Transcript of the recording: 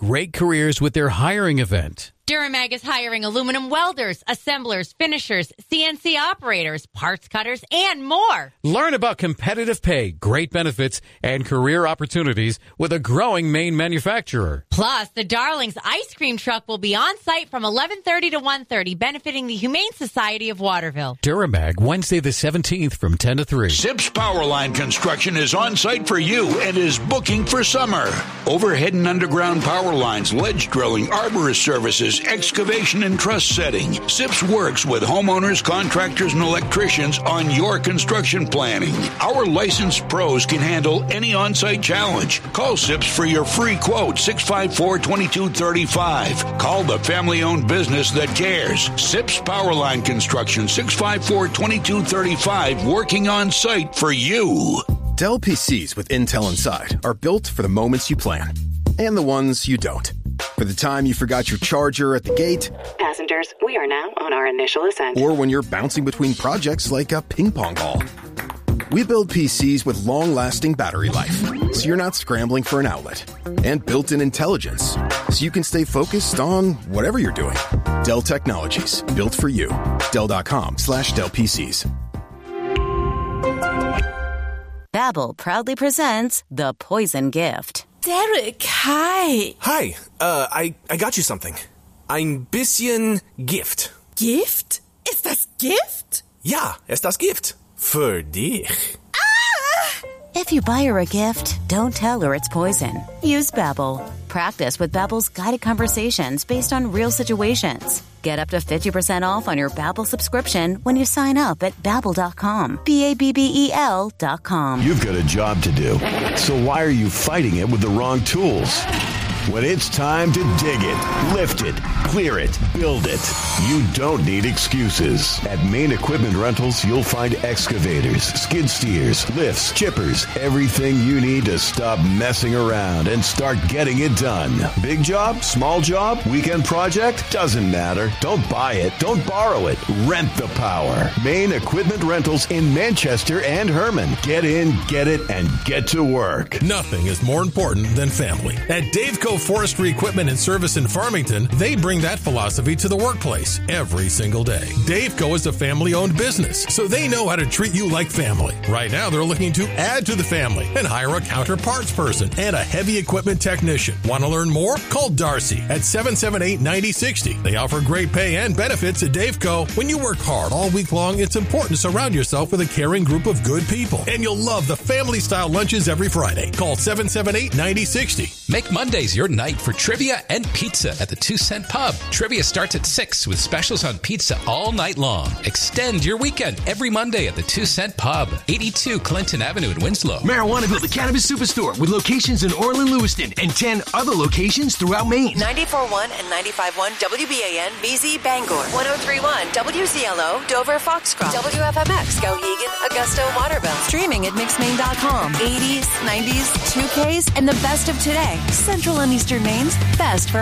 great careers with their hiring event. Duramag is hiring aluminum welders, assemblers, finishers, CNC operators, parts cutters, and more. Learn about competitive pay, great benefits, and career opportunities with a growing Maine manufacturer. Plus, the Darlings ice cream truck will be on site from 11:30 to 1:30, benefiting the Humane Society of Waterville. Duramag, Wednesday the 17th from 10 to 3. Sips Powerline Construction is on site for you and is booking for summer. Overhead and underground power lines, ledge drilling, arborist services, excavation and truss setting. SIPS works with homeowners, contractors, and electricians on your construction planning. Our licensed pros can handle any on-site challenge. Call SIPS for your free quote, 654-2235. Call the family-owned business that cares. SIPS Powerline Construction, 654-2235, working on site for you. Dell PCs with Intel inside are built for the moments you plan and the ones you don't. For the time you forgot your charger at the gate. Passengers, we are now on our initial ascent. Or when you're bouncing between projects like a ping pong ball. We build PCs with long-lasting battery life, so you're not scrambling for an outlet. And built-in intelligence, so you can stay focused on whatever you're doing. Dell Technologies, built for you. Dell.com/Dell PCs. Babbel proudly presents The Poison Gift. Derek, hi. Hi, I got you something. Ein bisschen Gift. Gift? Ist das Gift? Ja, ist das Gift. Für dich. If you buy her a gift, don't tell her it's poison. Use Babbel. Practice with Babbel's guided conversations based on real situations. Get up to 50% off on your Babbel subscription when you sign up at Babbel.com. Babbel.com. You've got a job to do, so why are you fighting it with the wrong tools? When it's time to dig it, lift it, clear it, build it, you don't need excuses. At Maine Equipment Rentals, you'll find excavators, skid steers, lifts, chippers, everything you need to stop messing around and start getting it done. Big job, small job, weekend project, doesn't matter. Don't buy it, don't borrow it, rent the power. Maine Equipment Rentals in Manchester and Herman. Get in, get it, and get to work. Nothing is more important than family. At Daveco Forestry Equipment and Service in Farmington, they bring that philosophy to the workplace every single day. Daveco is a family-owned business, so they know how to treat you like family. Right now, they're looking to add to the family and hire a counterparts person and a heavy equipment technician. Want to learn more? Call Darcy at 778-9060. They offer great pay and benefits at Daveco. When you work hard all week long, it's important to surround yourself with a caring group of good people. And you'll love the family-style lunches every Friday. Call 778-9060. Make Mondays your night for trivia and pizza at the 2 Cent Pub. Trivia starts at 6 with specials on pizza all night long. Extend your weekend every Monday at the 2 Cent Pub, 82 Clinton Avenue in Winslow. Marijuana built a cannabis superstore with locations in Orland, Lewiston, and 10 other locations throughout Maine. 94.1 and 95.1 WBAN, BZ, Bangor. 103.1 WZLO, Dover, Foxcroft. WFMX, Skowhegan, Augusta, Waterville. Streaming at mixmaine.com. 80s, 90s, 2Ks, and the best of today. Central and Eastern Maine's best for